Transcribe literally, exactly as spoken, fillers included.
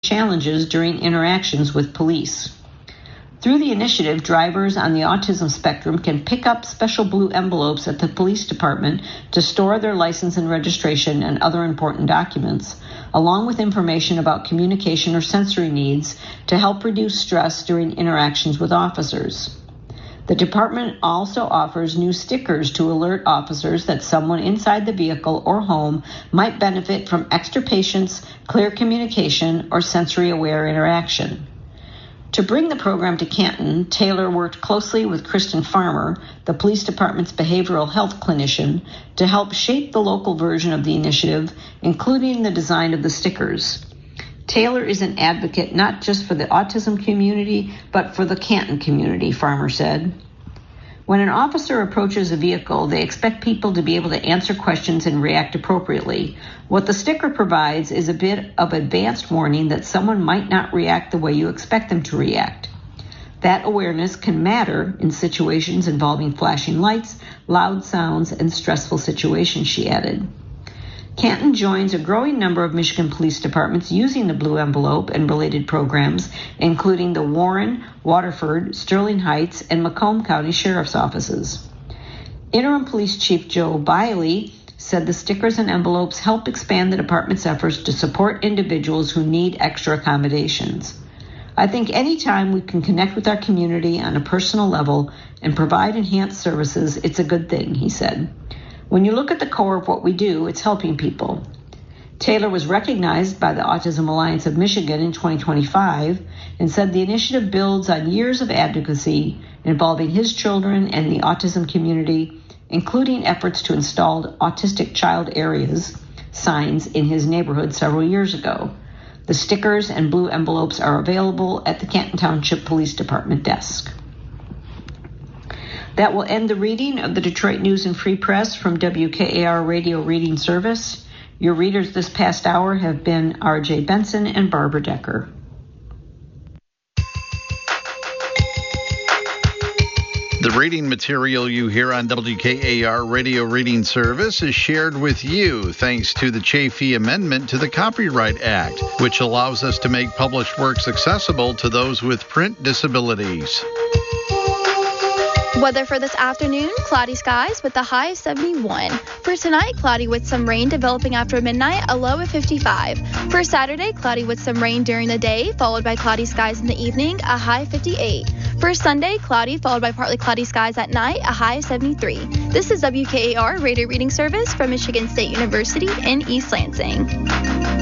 challenges during interactions with police. Through the initiative, drivers on the autism spectrum can pick up special blue envelopes at the police department to store their license and registration and other important documents, along with information about communication or sensory needs to help reduce stress during interactions with officers. The department also offers new stickers to alert officers that someone inside the vehicle or home might benefit from extra patience, clear communication, or sensory-aware interaction. To bring the program to Canton, Taylor worked closely with Kristen Farmer, the police department's behavioral health clinician, to help shape the local version of the initiative, including the design of the stickers. Taylor is an advocate not just for the autism community, but for the Canton community, Farmer said. When an officer approaches a vehicle, they expect people to be able to answer questions and react appropriately. What the sticker provides is a bit of advanced warning that someone might not react the way you expect them to react. That awareness can matter in situations involving flashing lights, loud sounds, and stressful situations, she added. Canton joins a growing number of Michigan police departments using the Blue Envelope and related programs, including the Warren, Waterford, Sterling Heights, and Macomb County Sheriff's Offices. Interim Police Chief Joe Biley said the stickers and envelopes help expand the department's efforts to support individuals who need extra accommodations. I think any time we can connect with our community on a personal level and provide enhanced services, it's a good thing, he said. When you look at the core of what we do, it's helping people. Taylor was recognized by the Autism Alliance of Michigan in twenty twenty-five and said the initiative builds on years of advocacy involving his children and the autism community, including efforts to install autistic child areas signs in his neighborhood several years ago. The stickers and blue envelopes are available at the Canton Township Police Department desk. That will end the reading of the Detroit News and Free Press from W K A R Radio Reading Service. Your readers this past hour have been R J Benson and Barbara Decker. The reading material you hear on W K A R Radio Reading Service is shared with you thanks to the Chafee Amendment to the Copyright Act, which allows us to make published works accessible to those with print disabilities. Weather for this afternoon, cloudy skies with a high of seventy-one. For tonight, cloudy with some rain developing after midnight, a low of fifty-five. For Saturday, cloudy with some rain during the day, followed by cloudy skies in the evening, a high of fifty-eight. For Sunday, cloudy, followed by partly cloudy skies at night, a high of seventy-three. This is W K A R Radio Reading Service from Michigan State University in East Lansing.